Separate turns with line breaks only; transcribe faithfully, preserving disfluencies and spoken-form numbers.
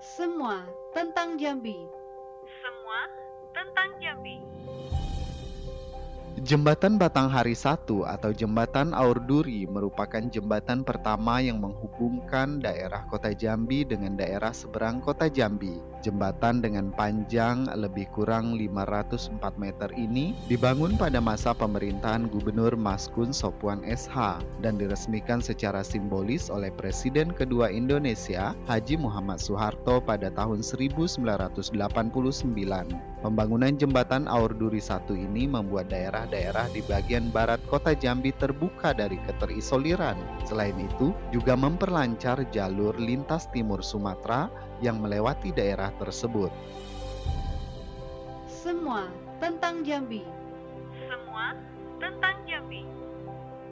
Semua tentang Jambi.
Semua tentang Jambi.
Jembatan Batanghari satu atau Jembatan Aur Duri merupakan jembatan pertama yang menghubungkan daerah Kota Jambi dengan daerah seberang Kota Jambi. Jembatan dengan panjang lebih kurang lima ratus empat meter ini dibangun pada masa pemerintahan Gubernur Maskun Sopwan S H dan diresmikan secara simbolis oleh Presiden kedua Indonesia, Haji Muhammad Soeharto pada tahun seribu sembilan ratus delapan puluh sembilan. Pembangunan jembatan Aur Duri satu ini membuat daerah-daerah di bagian barat Kota Jambi terbuka dari keterisoliran. Selain itu, juga memperlancar jalur lintas timur Sumatera yang melewati daerah tersebut.
Semua tentang Jambi.
Semua tentang Jambi.